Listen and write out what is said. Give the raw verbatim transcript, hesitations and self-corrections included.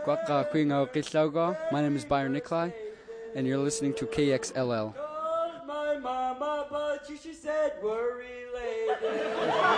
Kwaka Quingo Kislaugo. My name is Byron Nikolai, and you're listening to K X L L. Called my mama, but she, she said we're related.